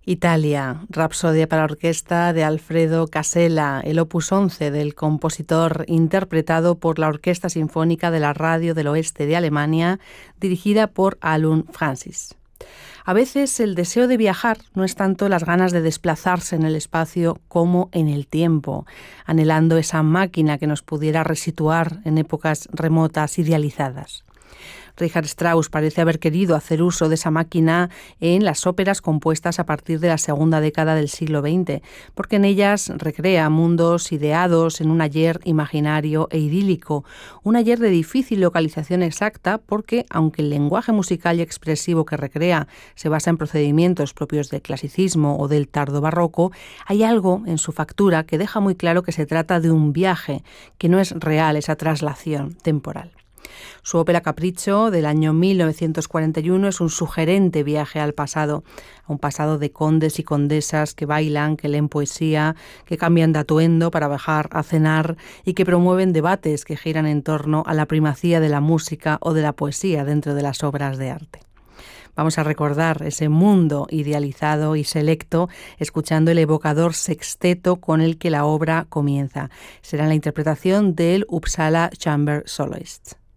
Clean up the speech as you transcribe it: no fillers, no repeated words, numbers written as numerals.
Italia, Rapsodia para orquesta de Alfredo Casella, el opus 11 del compositor, interpretado por la Orquesta Sinfónica de la Radio del Oeste de Alemania, dirigida por Alun Francis. A veces el deseo de viajar no es tanto las ganas de desplazarse en el espacio como en el tiempo, anhelando esa máquina que nos pudiera resituar en épocas remotas idealizadas. Richard Strauss parece haber querido hacer uso de esa máquina en las óperas compuestas a partir de la segunda década del siglo XX, porque en ellas recrea mundos ideados en un ayer imaginario e idílico, un ayer de difícil localización exacta porque, aunque el lenguaje musical y expresivo que recrea se basa en procedimientos propios del clasicismo o del tardo barroco, hay algo en su factura que deja muy claro que se trata de un viaje, que no es real esa traslación temporal. Su ópera Capriccio, del año 1941, es un sugerente viaje al pasado, a un pasado de condes y condesas que bailan, que leen poesía, que cambian de atuendo para bajar a cenar y que promueven debates que giran en torno a la primacía de la música o de la poesía dentro de las obras de arte. Vamos a recordar ese mundo idealizado y selecto escuchando el evocador sexteto con el que la obra comienza. Será la interpretación del Uppsala Chamber Soloists.